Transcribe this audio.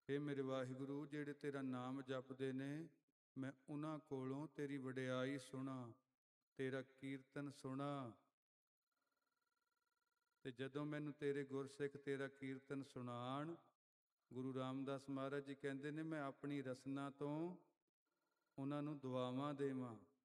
हे ਮੇਰੇ ਵਾਹਿਗੁਰੂ, ਜਿਹੜੇ ਤੇਰਾ ਨਾਮ ਜਪਦੇ ਨੇ, ਮੈਂ ਉਹਨਾਂ ਕੋਲੋਂ ਤੇਰੀ ਵਡਿਆਈ ਸੁਣਾ, ਤੇਰਾ ਕੀਰਤਨ ਸੁਣਾ। ਤੇ ਜਦੋਂ ਮੈਨੂੰ ਤੇਰੇ ਗੁਰਸਿੱਖ ਤੇਰਾ ਕੀਰਤਨ ਸੁਣਾਉਣ, ਗੁਰੂ ਰਾਮਦਾਸ ਮਹਾਰਾਜ ਜੀ ਕਹਿੰਦੇ ਨੇ, ਮੈਂ ਆਪਣੀ ਰਸਨਾ ਤੋਂ ਉਹਨਾਂ ਨੂੰ ਦੁਆਵਾਂ ਦੇਵਾਂ।